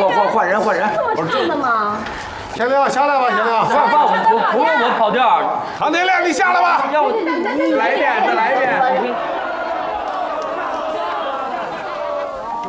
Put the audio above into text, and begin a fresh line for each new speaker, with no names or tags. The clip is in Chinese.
换人。
这么唱的吗？
田亮下来吧，田亮。
放我，不用我跑调。
唐天亮，你下来吧。
要来点